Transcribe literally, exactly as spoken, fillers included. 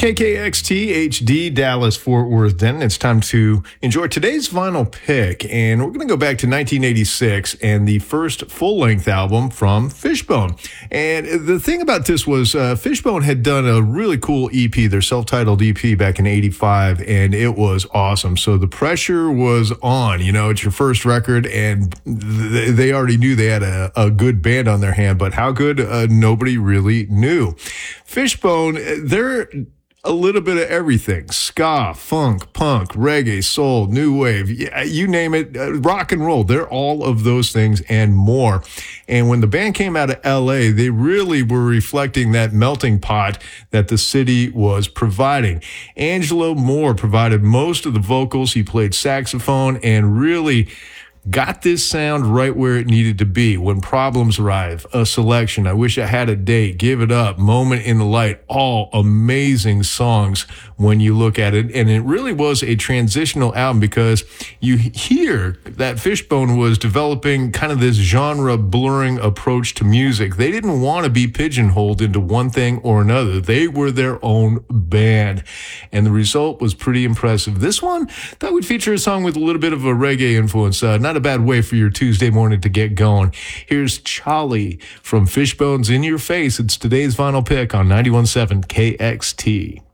K K X T H D Dallas Fort Worth Denton. It's time to enjoy today's vinyl pick, and we're going to go back to nineteen eighty-six and the first full-length album from Fishbone. And the thing about this was uh, Fishbone had done a really cool E P, their self-titled E P back in eighty-five, and it was awesome. So the pressure was on. You know, it's your first record, and th- they already knew they had a, a good band on their hand, but how good, uh, nobody really knew. Fishbone, they're a little bit of everything: ska, funk, punk, reggae, soul, new wave, you name it, uh, rock and roll. They're all of those things and more. And when the band came out of L A, they really were reflecting that melting pot that the city was providing. Angelo Moore provided most of the vocals. He played saxophone and really got this sound right where it needed to be. When Problems Arrive, A Selection, I Wish I Had a Date, Give It Up, Moment in the Light, all amazing songs when you look at it. And it really was a transitional album because you hear that Fishbone was developing kind of this genre blurring approach to music. They didn't want to be pigeonholed into one thing or another. They were their own band. And the result was pretty impressive. This one, that would feature a song with a little bit of a reggae influence. Uh, not Not a bad way for your Tuesday morning to get going. Here's Charlie from Fishbone's In Your Face. It's today's vinyl pick on ninety-one point seven K X T.